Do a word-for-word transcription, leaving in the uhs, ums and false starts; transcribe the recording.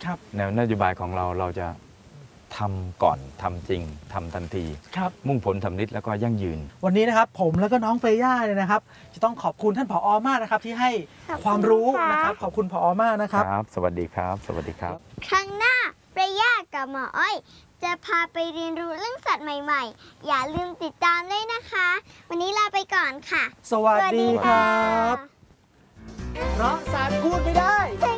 แนวนโยบายของเราเราจะทำก่อนทำจริงทำทันทีมุ่งผลสำลิดแล้วก็ยั่งยืนวันนี้นะครับผมแล้วก็น้องเฟย่าเนี่ยนะครับจะต้องขอบคุณท่านผอ.มากนะครับที่ให้ความรู้นะครับขอบคุณผอ.มากนะครับครับสวัสดีครับสวัสดีครับครั้งหน้าเฟย่ากับหมออ้อยจะพาไปเรียนรู้เรื่องสัตว์ใหม่ๆอย่าลืมติดตามด้วยนะคะวันนี้ลาไปก่อนค่ะสวัสดีครับเพราะสัตว์พูดไม่ได้